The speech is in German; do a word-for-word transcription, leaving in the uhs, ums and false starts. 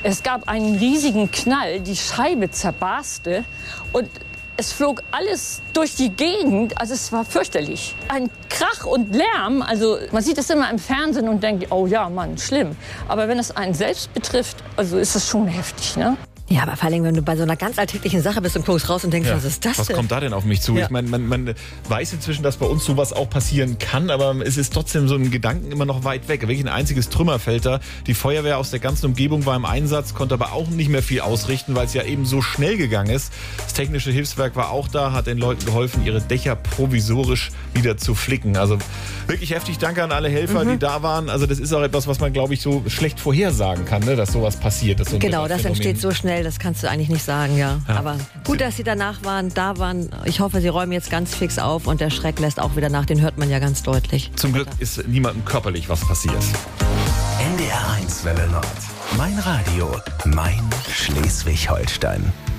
Es gab einen riesigen Knall, die Scheibe zerbarste und es flog alles durch die Gegend, also es war fürchterlich. Ein Krach und Lärm, also man sieht es immer im Fernsehen und denkt, oh ja, Mann, schlimm. Aber wenn es einen selbst betrifft, also ist es schon heftig, ne? Ja, aber vor allem, wenn du bei so einer ganz alltäglichen Sache bist und guckst raus und denkst, Ja. was ist das Was denn? kommt da denn auf mich zu? Ja. Ich meine, man, man weiß inzwischen, dass bei uns sowas auch passieren kann, aber es ist trotzdem so ein Gedanken immer noch weit weg. Wirklich ein einziges Trümmerfeld da. Die Feuerwehr aus der ganzen Umgebung war im Einsatz, konnte aber auch nicht mehr viel ausrichten, weil es ja eben so schnell gegangen ist. Das technische Hilfswerk war auch da, hat den Leuten geholfen, ihre Dächer provisorisch wieder zu flicken. Also wirklich heftig Danke an alle Helfer, Mhm. die da waren. Also das ist auch etwas, was man, glaube ich, so schlecht vorhersagen kann, ne? Dass sowas passiert. Dass so ein Genau, das Phänomen- entsteht so schnell, das kannst du eigentlich nicht sagen, ja. Ja. Aber gut, dass Sie danach waren, da waren. Ich hoffe, Sie räumen jetzt ganz fix auf und der Schreck lässt auch wieder nach. Den hört man ja ganz deutlich. Zum Glück ist niemandem körperlich was passiert. N D R eins Welle Nord. Mein Radio, mein Schleswig-Holstein.